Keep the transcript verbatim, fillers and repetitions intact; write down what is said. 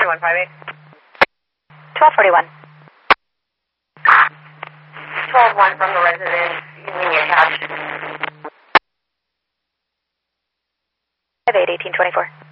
forty-one, five eight. twelve forty-one. twelve one from the residence. You need me attached. five eight, eighteen twenty-four.